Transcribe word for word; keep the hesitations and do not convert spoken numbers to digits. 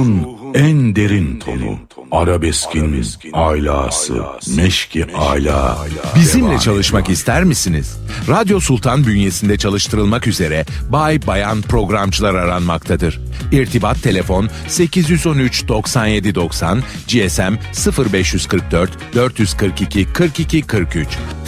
ruhun en derin tonu, arabeskin alası, meşki ala. Bizimle çalışmak ister misiniz? Radyo Sultan bünyesinde çalıştırılmak üzere bay bayan programcılar aranmaktadır. İrtibat telefon sekiz yüz on üç doksan yedi doksan, G S M sıfır beş kırk dört dört yüz kırk iki kırk iki kırk üç.